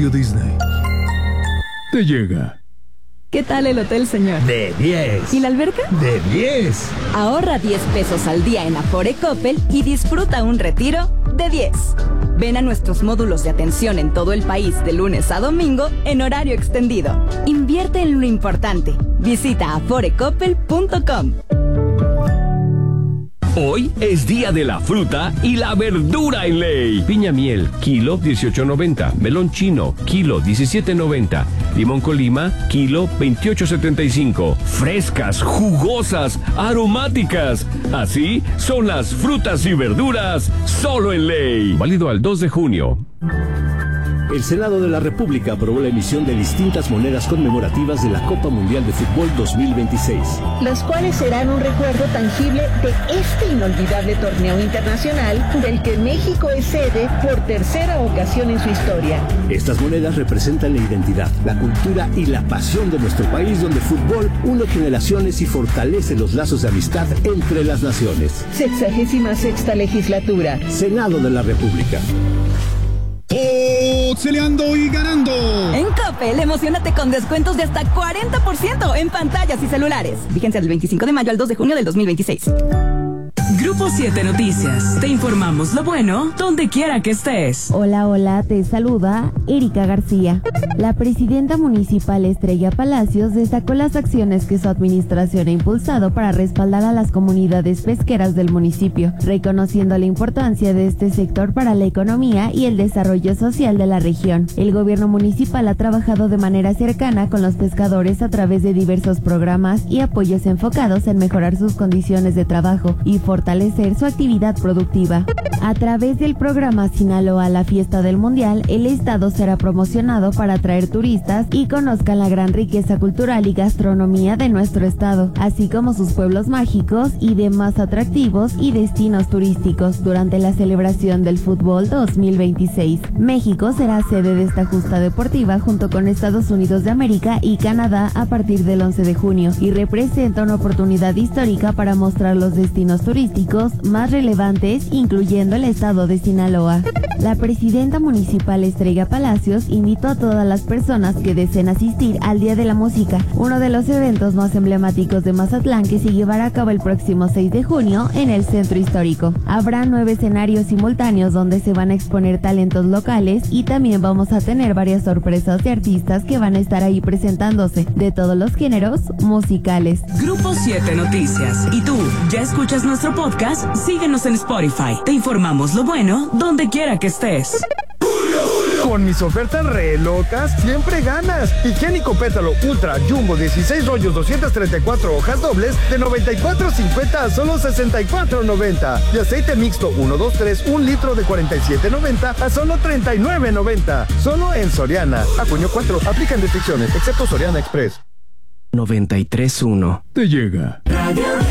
Radio Disney. Te llega. ¿Qué tal el hotel, señor? De 10. ¿Y la alberca? De 10. Ahorra 10 pesos al día en Afore Coppel y disfruta un retiro de 10. Ven a nuestros módulos de atención en todo el país de lunes a domingo en horario extendido. Invierte en lo importante. Visita aforecoppel.com. Hoy es día de la fruta y la verdura en Ley. Piña miel, kilo 18.90. Melón chino, kilo 17.90. Limón Colima, kilo 28.75. Frescas, jugosas, aromáticas. Así son las frutas y verduras solo en Ley. Válido al 2 de junio. El Senado de la República aprobó la emisión de distintas monedas conmemorativas de la Copa Mundial de Fútbol 2026. Las cuales serán un recuerdo tangible de este inolvidable torneo internacional del que México es sede por tercera ocasión en su historia. Estas monedas representan la identidad, la cultura y la pasión de nuestro país, donde el fútbol une generaciones y fortalece los lazos de amistad entre las naciones. 66ª legislatura. Senado de la República. ¡Pixeleando y ganando! En Coppel, emocionate con descuentos de hasta 40% en pantallas y celulares. Vigencia del 25 de mayo al 2 de junio del 2026. Grupo 7 Noticias. Te informamos lo bueno donde quiera que estés. Hola, hola, te saluda Erika García. La presidenta municipal Estrella Palacios destacó las acciones que su administración ha impulsado para respaldar a las comunidades pesqueras del municipio, reconociendo la importancia de este sector para la economía y el desarrollo social de la región. El gobierno municipal ha trabajado de manera cercana con los pescadores a través de diversos programas y apoyos enfocados en mejorar sus condiciones de trabajo y fortalecer su actividad productiva. A través del programa Sinaloa la Fiesta del Mundial, el estado será promocionado para atraer turistas y conozcan la gran riqueza cultural y gastronomía de nuestro estado, así como sus pueblos mágicos y demás atractivos y destinos turísticos durante la celebración del Fútbol 2026. México será sede de esta justa deportiva junto con Estados Unidos de América y Canadá a partir del 11 de junio y representa una oportunidad histórica para mostrar los destinos turísticos más relevantes, incluyendo el estado de Sinaloa. La presidenta municipal Estrella Palacios invitó a todas las personas que deseen asistir al Día de la Música, uno de los eventos más emblemáticos de Mazatlán que se llevará a cabo el próximo 6 de junio en el Centro Histórico. Habrá 9 escenarios simultáneos donde se van a exponer talentos locales y también vamos a tener varias sorpresas de artistas que van a estar ahí presentándose de todos los géneros musicales. Grupo 7 Noticias. ¿Y tú, ya escuchas nuestro podcast? Síguenos en Spotify. Te informamos lo bueno donde quiera que estés. Con mis ofertas re locas, siempre ganas. Higiénico Pétalo Ultra Jumbo 16 rollos 234 hojas dobles de $94.50 a solo $64.90. Y aceite mixto 1, 2, 3, 1 litro de $47.90 a solo $39.90. Solo en Soriana. A junio 4, aplican restricciones, excepto Soriana Express. 93.1. Te llega.